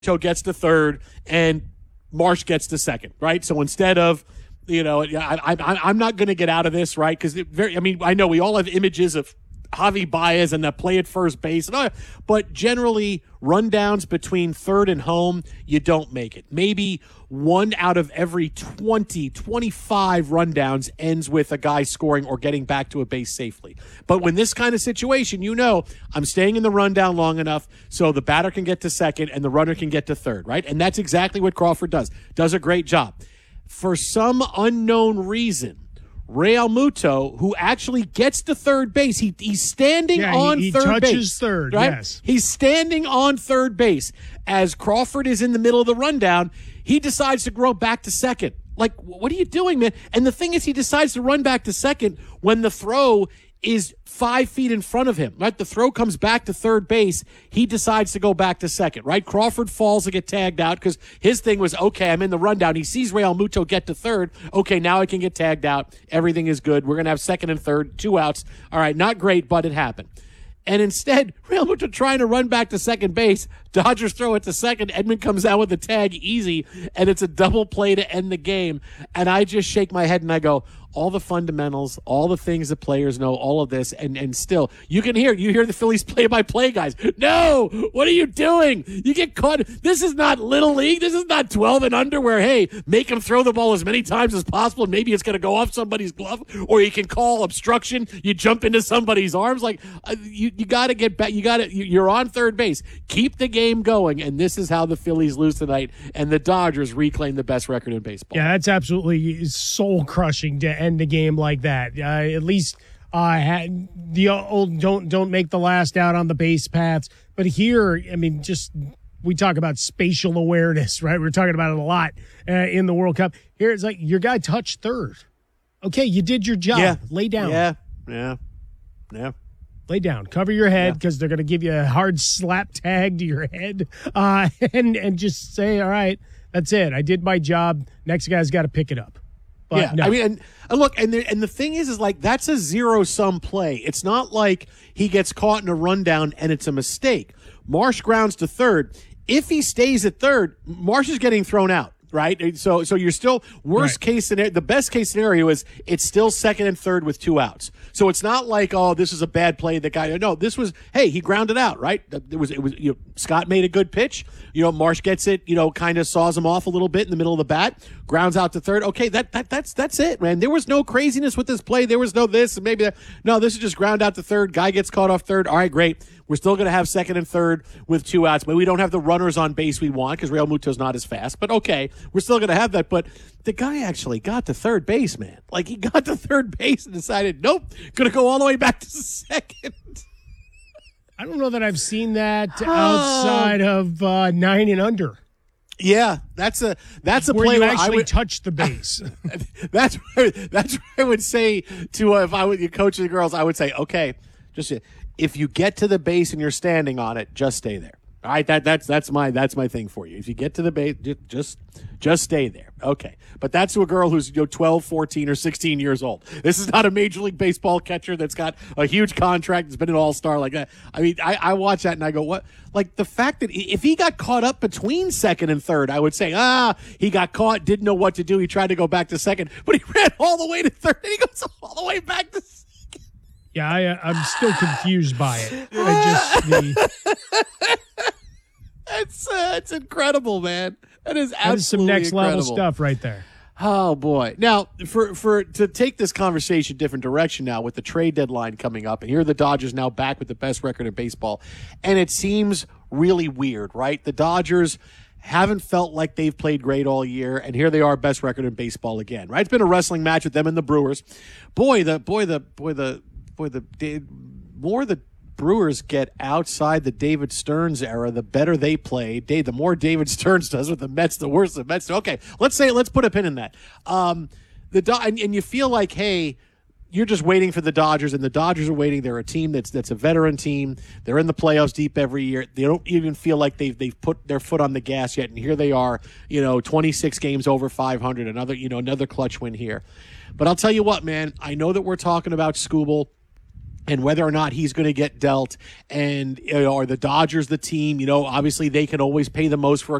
Realmuto gets to third and Marsh gets to second, right? So instead of, I'm not going to get out of this, right? Because I know we all have images of Javi Baez and the play at first base, but generally rundowns between third and home, you don't make it. Maybe 1 out of every 25 rundowns ends with a guy scoring or getting back to a base safely. But when this kind of situation, I'm staying in the rundown long enough so the batter can get to second and the runner can get to third, right? And that's exactly what Crawford does a great job. For some unknown reason, Realmuto, who actually gets to third base, he's standing on he third base. He touches third, right? Yes. He's standing on third base. As Crawford is in the middle of the rundown, he decides to grow back to second. Like, what are you doing, man? And the thing is, he decides to run back to second when the throw is 5 feet in front of him, right? The throw comes back to third base. He decides to go back to second, right? Crawford falls to get tagged out because his thing was, okay, I'm in the rundown. He sees Realmuto get to third. Okay, now I can get tagged out. Everything is good. We're going to have second and third, 2 outs. All right, not great, but it happened. And instead, Realmuto trying to run back to second base. Dodgers throw it to second. Edman comes out with the tag easy, and it's a double play to end the game. And I just shake my head and I go, all the fundamentals, all the things that players know, all of this, and still, you hear the Phillies play-by-play guys. No! What are you doing? You get caught. This is not Little League. This is not 12 and under where, hey, make him throw the ball as many times as possible, and maybe it's going to go off somebody's glove, or you can call obstruction. You jump into somebody's arms. Like, you got to get back. You're on third base. Keep the game going, and this is how the Phillies lose tonight, and the Dodgers reclaim the best record in baseball. Yeah, that's absolutely soul-crushing to end the game like that. At least the old don't make the last out on the base paths. But here, I mean, just we talk about spatial awareness, right? We're talking about it a lot in the World Cup. Here it's like your guy touched third. Okay, you did your job. Yeah. Lay down. Yeah. Lay down. Cover your head because they're going to give you a hard slap tag to your head and just say, all right, that's it. I did my job. Next guy's got to pick it up. But no. I mean, and look, and the thing is like that's a zero-sum play. It's not like he gets caught in a rundown and it's a mistake. Marsh grounds to third. If he stays at third, Marsh is getting thrown out, right? So you're still worst case scenario. The best case scenario is it's still second and third with 2 outs. So it's not like, oh, this is a bad play. The guy, no, this was, hey, he grounded out, right? It was. Scott made a good pitch. Marsh gets it. Kind of saws him off a little bit in the middle of the bat. Grounds out to third. Okay, that's it, man. There was no craziness with this play. There was no this and maybe that. No, this is just ground out to third. Guy gets caught off third. All right, great. We're still going to have second and third with 2 outs, but we don't have the runners on base we want because Realmuto's not as fast. But okay, we're still going to have that. But the guy actually got to third base, man. Like he got to third base and decided, nope, going to go all the way back to second. I don't know that I've seen that outside of 9 and under. Yeah, that's a where play you where actually touch the base. That's what I would say to if I was coaching the girls. I would say, okay, just if you get to the base and you're standing on it, just stay there. All right, that's my thing for you. If you get to the base, just stay there. Okay. But that's to a girl who's 12, 14, or 16 years old. This is not a Major League Baseball catcher that's got a huge contract, that's been an all-star like that. I mean, I watch that and I go, what? Like the fact that if he got caught up between second and third, I would say, he got caught, didn't know what to do. He tried to go back to second, but he ran all the way to third and he goes all the way back to second. Yeah, I'm still confused by it. It's incredible, man. That is absolutely some next incredible. level stuff right there. Oh boy! Now, to take this conversation a different direction now with the trade deadline coming up, and here are the Dodgers now back with the best record in baseball, and it seems really weird, right? The Dodgers haven't felt like they've played great all year, and here they are, best record in baseball again, right? It's been a wrestling match with them and the Brewers. More the Brewers get outside the David Stearns era, the better they play. The more David Stearns does with the Mets, the worse the Mets do. Okay, let's put a pin in that. And you feel like, hey, you're just waiting for the Dodgers, and the Dodgers are waiting. They're a team that's a veteran team. They're in the playoffs deep every year. They don't even feel like they've put their foot on the gas yet, and here they are, 26 games over 500, another clutch win here. But I'll tell you what, man, I know that we're talking about Skubal. and whether or not he's going to get dealt. And are the Dodgers the team? Obviously they can always pay the most for a